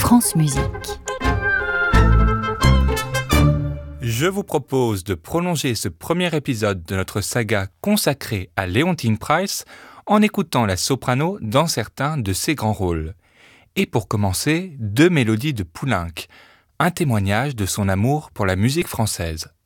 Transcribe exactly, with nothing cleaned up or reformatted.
France Musique. Je vous propose de prolonger ce premier épisode de notre saga consacrée à Leontyne Price en écoutant la soprano dans certains de ses grands rôles. Et pour commencer, deux mélodies de Poulenc, un témoignage de son amour pour la musique française.